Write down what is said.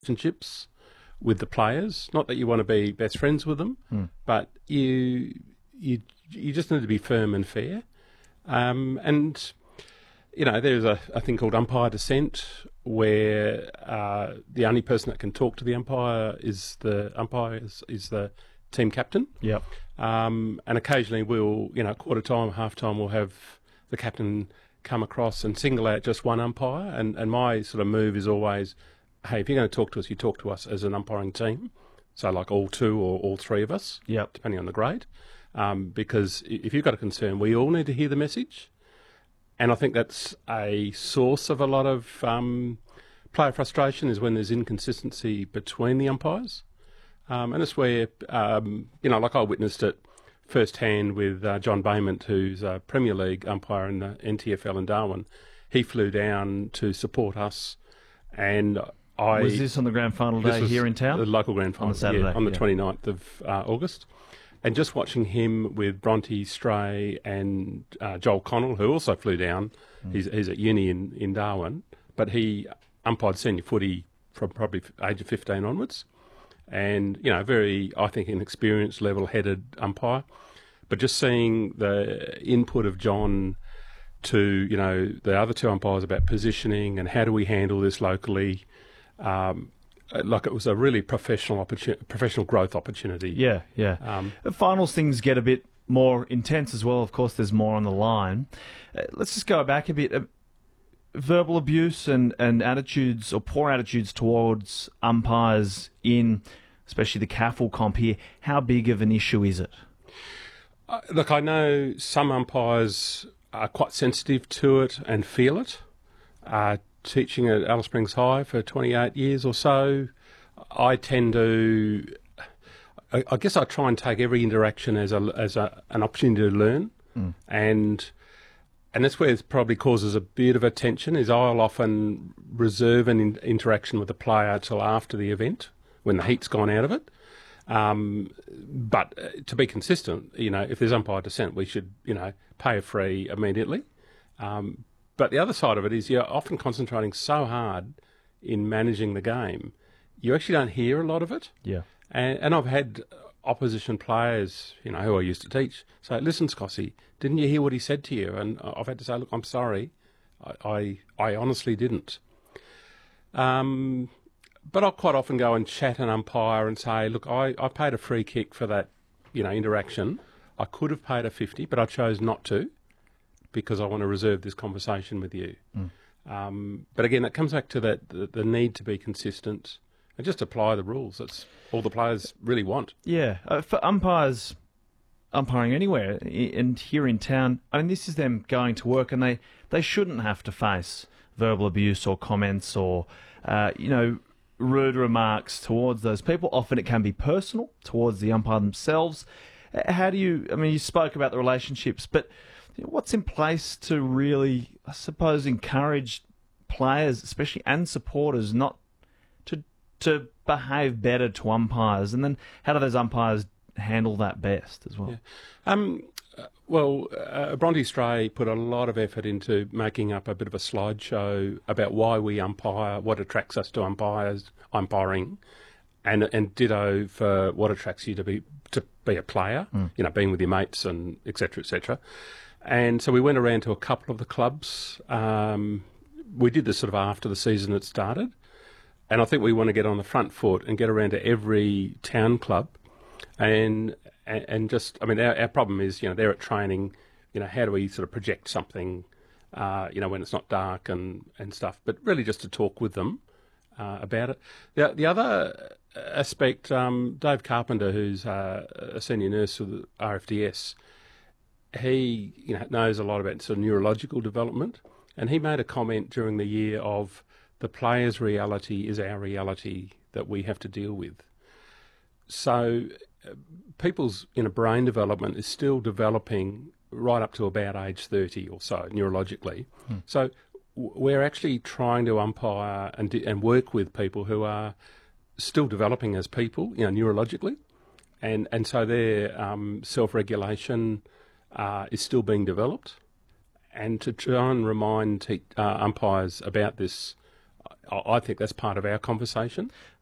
relationships with the players. Not that you want to be best friends with them, but you just need to be firm and fair. And there's a thing called umpire dissent, where the only person that can talk to the umpire is the team captain. Yep. And occasionally we'll, quarter time, half time, we'll have the captain come across and single out just one umpire. And my sort of move is always, hey, if you're going to talk to us, you talk to us as an umpiring team. So like all two or all three of us, Yep. depending on the grade. Because if you've got a concern, we all need to hear the message. And I think that's a source of a lot of player frustration, is when there's inconsistency between the umpires. And it's where, like I witnessed it firsthand with John Beaumont, who's a Premier League umpire in the NTFL in Darwin. He flew down to support us, and Was this on the grand final day here in town? The local grand final, on the Saturday, on the 29th of August. And just watching him with Bronte Stray and Joel Connell, who also flew down. He's at uni in Darwin, but he umpired senior footy from probably age of 15 onwards. And, very, I think, inexperienced, level-headed umpire. But just seeing the input of John to, the other two umpires about positioning and how do we handle this locally, it was a really professional growth opportunity. Yeah. The finals, things get a bit more intense as well. Of course, there's more on the line. Let's just go back a bit. Verbal abuse and attitudes, or poor attitudes towards umpires in, especially the CAFL comp here, how big of an issue is it? Look, I know some umpires are quite sensitive to it and feel it. Teaching at Alice Springs High for 28 years or so, I tend to, I guess I try and take every interaction as an opportunity to learn, and that's where it probably causes a bit of a tension. Is I'll often reserve an interaction with the player till after the event, when the heat's gone out of it. But to be consistent, if there's umpire dissent, we should, pay a fee immediately. But the other side of it is you're often concentrating so hard in managing the game, you actually don't hear a lot of it. Yeah. And I've had opposition players, who I used to teach, say, listen, Scossie, didn't you hear what he said to you? And I've had to say, look, I'm sorry, I honestly didn't. But I'll quite often go and chat an umpire and say, look, I paid a free kick for that, interaction. I could have paid a 50, but I chose not to, because I want to reserve this conversation with you. But again, it comes back to the need to be consistent and just apply the rules. That's all the players really want. Yeah. For umpires umpiring anywhere, and here in town, this is them going to work, and they shouldn't have to face verbal abuse or comments or, rude remarks towards those people. Often it can be personal towards the umpire themselves. How do you spoke about the relationships, but what's in place to really, I suppose, encourage players, especially, and supporters, not to behave better to umpires? And then how do those umpires handle that best as well? Yeah. Bronte Stray put a lot of effort into making up a bit of a slideshow about why we umpire, what attracts us to umpiring, and ditto for what attracts you to be a player, being with your mates and et cetera, et cetera. And so we went around to a couple of the clubs. We did this sort of after the season had started. And I think we want to get on the front foot and get around to every town club and just, our problem is, they're at training, how do we sort of project something, when it's not dark and stuff, but really just to talk with them about it. The other aspect, Dave Carpenter, who's a senior nurse with the RFDS, he knows a lot about sort of neurological development, and he made a comment during the year of the player's reality is our reality that we have to deal with. So people's brain development is still developing right up to about age 30 or so neurologically. So we're actually trying to umpire and work with people who are still developing as people, neurologically, and so their self-regulation is still being developed. And to try and remind umpires about this, I think that's part of our conversation.